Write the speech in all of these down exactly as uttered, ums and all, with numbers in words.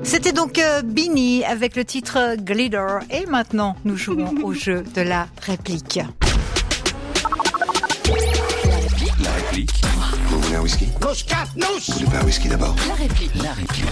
C'était donc euh, Beanie avec le titre Glitter. Et maintenant, nous jouons au jeu de la réplique. La réplique. Vous voulez un whisky? Vous voulez pas un whisky d'abord? La réplique. La réplique.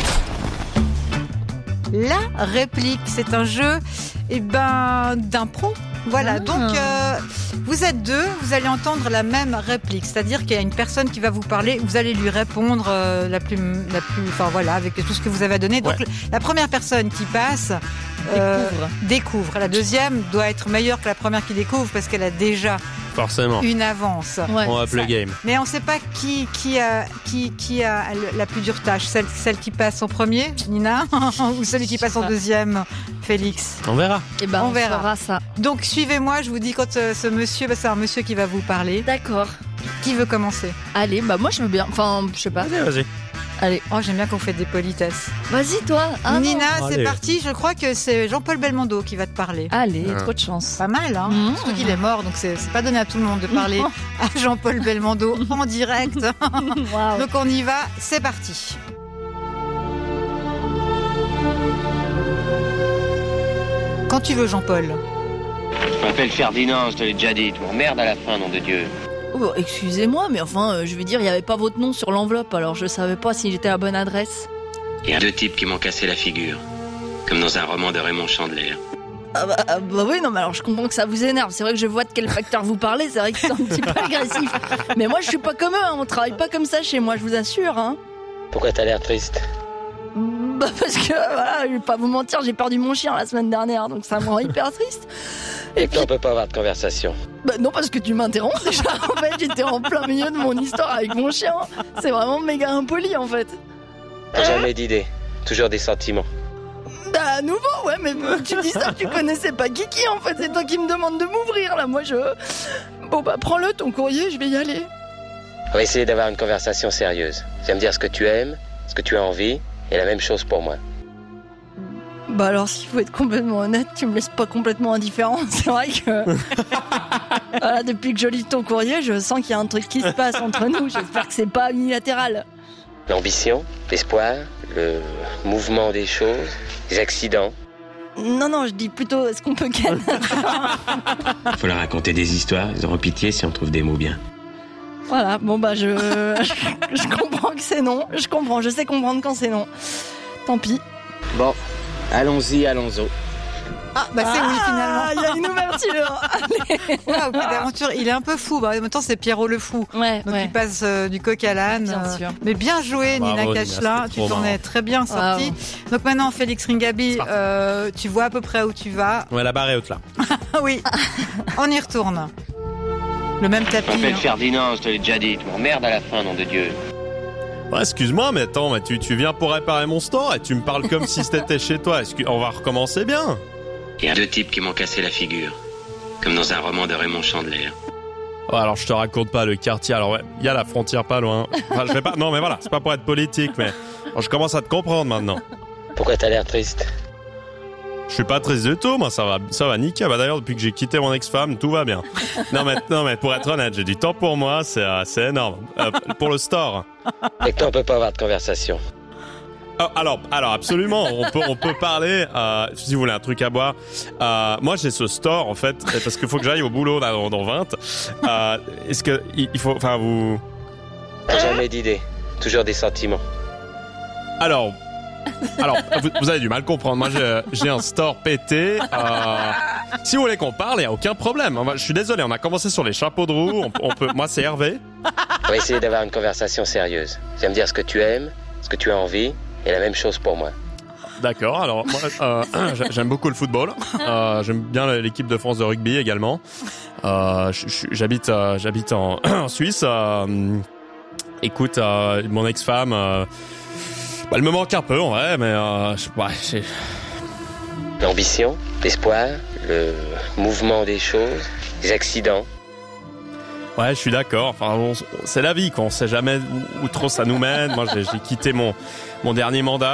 La réplique, c'est un jeu eh ben, d'impro. Voilà, ah. donc euh, vous êtes deux, vous allez entendre la même réplique, c'est-à-dire qu'il y a une personne qui va vous parler, vous allez lui répondre euh, la plus, la plus, enfin voilà, avec tout ce que vous avez à donner. Donc ouais. La première personne qui passe euh, découvre. découvre. La deuxième doit être meilleure que la première qui découvre parce qu'elle a déjà forcément une avance. Ouais. On up le game. Mais on ne sait pas qui, qui, a, qui, qui a la plus dure tâche, celle, celle qui passe en premier, Nina, ou celui qui passe en deuxième, Félix. On verra. Et ben on, on verra. verra ça. Donc suivez-moi, je vous dis quand euh, ce monsieur, bah, c'est un monsieur qui va vous parler. D'accord. Qui veut commencer? Allez, bah moi je veux bien. Enfin, je sais pas. Vas-y, vas-y. Allez. Oh, j'aime bien qu'on fait des politesses. Vas-y, toi. Ah, Nina, non. c'est Allez. parti. Je crois que c'est Jean-Paul Belmondo qui va te parler. Allez, Ah. trop de chance. Pas mal, hein. Mmh. Surtout qu'il est mort, donc c'est, c'est pas donné à tout le monde de parler à Jean-Paul Belmondo en direct. Wow. Donc on y va, c'est parti. Quand tu veux, Jean-Paul. Je m'appelle Ferdinand, je te l'ai déjà dit. Tu m'emmerdes à la fin, nom de Dieu. Oh, excusez-moi, mais enfin, euh, je veux dire, il n'y avait pas votre nom sur l'enveloppe, alors je savais pas si j'étais à la bonne adresse. Il y a deux types qui m'ont cassé la figure. Comme dans un roman de Raymond Chandler. Ah bah, ah bah oui, non, mais alors je comprends que ça vous énerve. C'est vrai que je vois de quel facteur vous parlez, c'est vrai que c'est un petit peu agressif. Mais moi, je suis pas comme eux, hein, on travaille pas comme ça chez moi, je vous assure. Hein. Pourquoi t'as l'air triste? Bah parce que, voilà, je vais pas vous mentir, j'ai perdu mon chien la semaine dernière, donc ça me rend hyper triste. Et puis on peut pas avoir de conversation. Bah non, parce que tu m'interromps déjà. En fait, j'étais en plein milieu de mon histoire avec mon chien. C'est vraiment méga impoli, en fait. Jamais d'idées, toujours des sentiments. Bah, à nouveau, ouais, mais tu dis ça, tu connaissais pas Kiki, en fait. C'est toi qui me demandes de m'ouvrir, là. Moi, je... Bon, bah, prends-le, ton courrier, je vais y aller. On va essayer d'avoir une conversation sérieuse. Tu vas me dire ce que tu aimes, ce que tu as envie, et la même chose pour moi. Bah alors, s'il faut être complètement honnête, tu me laisses pas complètement indifférent. C'est vrai que... voilà, depuis que je lis ton courrier, je sens qu'il y a un truc qui se passe entre nous. J'espère que c'est pas unilatéral. L'ambition, l'espoir, le mouvement des choses, les accidents. Non, non, je dis plutôt, est-ce qu'on peut ken? Faut leur raconter des histoires, ils auront pitié si on trouve des mots bien. Voilà, bon bah je... je comprends que c'est non. Je comprends, je sais comprendre quand c'est non. Tant pis. Bon, allons-y, allons-y. Ah, bah c'est ah, oui, finalement. Il y a une ouverture. Allez. Waouh, quelle aventure. Il est un peu fou. Bah, en même temps, c'est Pierrot le fou. Ouais, Donc ouais. il passe euh, du coq à l'âne. Bien euh, sûr. Mais bien joué, Bravo, Nina Nina, Cachelin. c'était Tu trop t'en marrant. es très bien sorti. Wow. Donc maintenant, Félix Ringaby, euh, tu vois à peu près où tu vas. Ouais, la barre est haute là. Ah oui, on y retourne. Le même Je tapis. m'appelle hein. Ferdinand, je te l'ai déjà dit. Tu m'emmerdes à la fin, nom de Dieu. Ouais, excuse-moi, mais attends, mais tu, tu viens pour réparer mon store et tu me parles comme si c'était chez toi. Est-ce qu'on va recommencer bien? Il y a deux types qui m'ont cassé la figure. Comme dans un roman de Raymond Chandler. Ouais, alors je te raconte pas le quartier. Alors ouais, il y a la frontière pas loin. Enfin, je vais pas. Non, mais voilà, c'est pas pour être politique, mais alors, je commence à te comprendre maintenant. Pourquoi t'as l'air triste? Je suis pas triste du tout, moi ça va, ça va nickel. Bah d'ailleurs depuis que j'ai quitté mon ex-femme, tout va bien. Non mais, non mais pour être honnête, j'ai du temps pour moi, c'est, euh, c'est énorme. Euh, pour le store. Avec toi on peut pas avoir de conversation. Oh, alors, alors absolument, on peut, on peut parler. Euh, si vous voulez un truc à boire, euh, moi j'ai ce store en fait, parce qu'il faut que j'aille au boulot là dans, dans vingt. Euh, est-ce que il il faut, enfin vous. Jamais d'idées, toujours des sentiments. Alors. Alors, vous, vous avez du mal comprendre. Moi, j'ai, j'ai un store pété. Euh, si vous voulez qu'on parle, il n'y a aucun problème. Je suis désolé, on a commencé sur les chapeaux de roue. On, on peut, moi, c'est Hervé. On va essayer d'avoir une conversation sérieuse. Tu vas me dire ce que tu aimes, ce que tu as envie, et la même chose pour moi. D'accord, alors, moi, euh, j'aime beaucoup le football. Euh, j'aime bien l'équipe de France de rugby également. Euh, j'habite, euh, j'habite en, en Suisse. Euh, écoute, euh, mon ex-femme... Euh, Bah, elle me manque un peu en vrai, mais euh, je, ouais, j'ai... L'ambition, l'espoir, le mouvement des choses, les accidents. Ouais, je suis d'accord. Enfin, on, c'est la vie, quoi. On sait jamais où, où trop ça nous mène. Moi, j'ai, j'ai quitté mon, mon dernier mandat.